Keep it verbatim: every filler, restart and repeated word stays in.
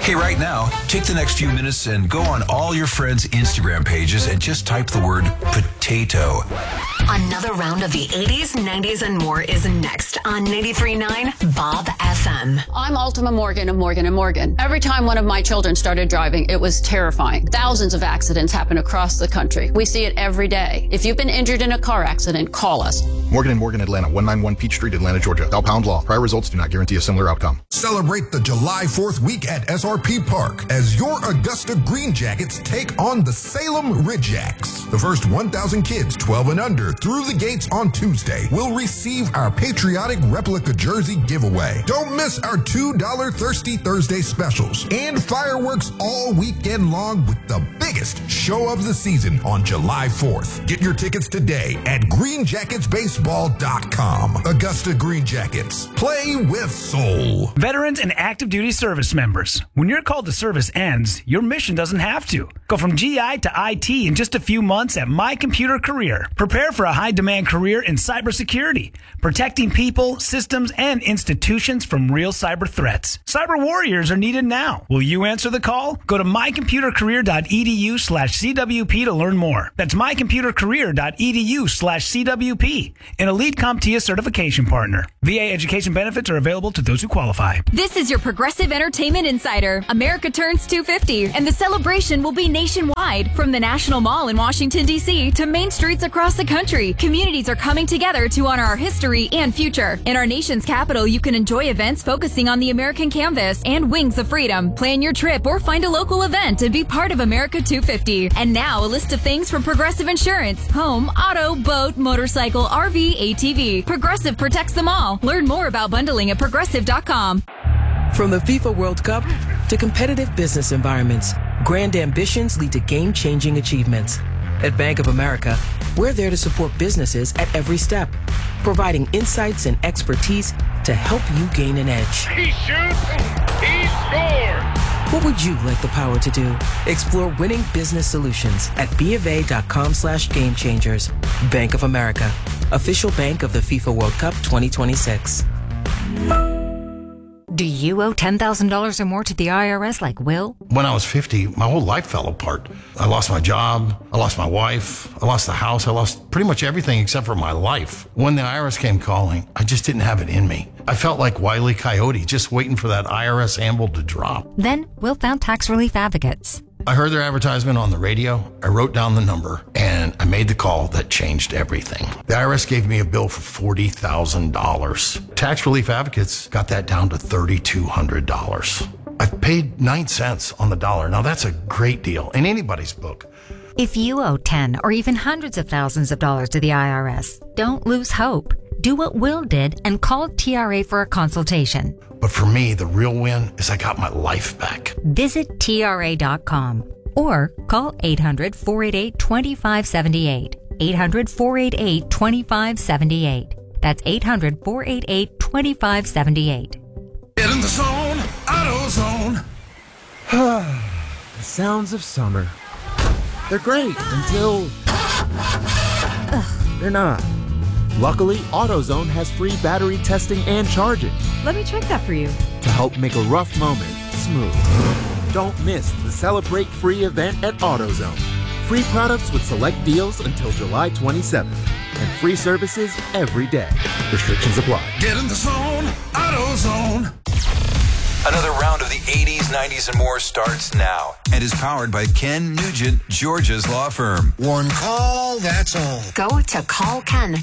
Hey, right now, take the next few minutes and go on all your friends' Instagram pages and just type the word potato. Another round of the eighties, nineties, and more is next on ninety-three point nine Bob F M. I'm Ultima Morgan of Morgan and Morgan. Every time one of my children started driving, it was terrifying. Thousands of accidents happen across the country. We see it every day. If you've been injured in a car accident, call us. Morgan and Morgan, Atlanta, one ninety-one Peach Street, Atlanta, Georgia. Bell Pound Law. Prior results do not guarantee a similar outcome. Celebrate the July fourth week at S R P Park as your Augusta Green Jackets take on the Salem Ridgejacks. The first one thousand kids twelve and under through the gates on Tuesday will receive our patriotic replica jersey giveaway. Don't miss our two dollar Thirsty Thursday specials and fireworks all weekend long with the biggest show of the season on July fourth. Get your tickets today at green jackets baseball dot com. Augusta Green Jackets. Play with soul. Veterans and active duty service members. When your call to service ends, your mission doesn't have to. Go from G I to I T in just a few months at My Computer Career. Prepare for a high-demand career in cybersecurity, protecting people, systems, and institutions from real cyber threats. Cyber warriors are needed now. Will you answer the call? Go to my computer career dot e d u slash c w p to learn more. That's my computer career dot e d u slash c w p, an Elite CompTIA certification partner. V A education benefits are available to those who qualify. This is your Progressive Entertainment Insider. America turns two fifty, and the celebration will be nationwide. From the National Mall in Washington, D C to main streets across the country, communities are coming together to honor our history and future. In our nation's capital, you can enjoy events focusing on the American canvas and Wings of Freedom. Plan your trip or find a local event and be part of America two fifty. And now, a list of things from Progressive Insurance. Home, auto, boat, motorcycle, R V, A T V. Progressive protects them all. Learn more about bundling at progressive dot com. From the FIFA World Cup to competitive business environments, grand ambitions lead to game-changing achievements. At Bank of America, we're there to support businesses at every step, providing insights and expertise to help you gain an edge. He shoots, he scores! What would you like the power to do? Explore winning business solutions at BofA.com slash game changers. Bank of America, official bank of the FIFA World Cup twenty twenty-six. Do you owe ten thousand dollars or more to the I R S like Will? When I was fifty, my whole life fell apart. I lost my job, I lost my wife, I lost the house, I lost pretty much everything except for my life. When the I R S came calling, I just didn't have it in me. I felt like Wile E. Coyote, just waiting for that I R S anvil to drop. Then Will found Tax Relief Advocates. I heard their advertisement on the radio, I wrote down the number, and I made the call that changed everything. The I R S gave me a bill for forty thousand dollars. Tax Relief Advocates got that down to three thousand two hundred dollars. I've paid nine cents on the dollar. Now that's a great deal in anybody's book. If you owe ten or even hundreds of thousands of dollars to the I R S, don't lose hope. Do what Will did and call T R A for a consultation. But for me, the real win is I got my life back. Visit T R A dot com or call eight hundred, four eight eight, two five seven eight. eight hundred, four eight eight, two five seven eight. That's eight hundred, four eight eight, two five seven eight. Get in the zone, AutoZone. The sounds of summer. They're great until they're not. Luckily, AutoZone has free battery testing and charging Let me check that for you. to help make a rough moment smooth. Don't miss the Celebrate Free event at AutoZone. Free products with select deals until July twenty-seventh. And free services every day. Restrictions apply. Get in the zone, AutoZone. Another round of the eighties, nineties, and more starts now and is powered by Ken Nugent, Georgia's law firm. One call, that's all. Go to call ken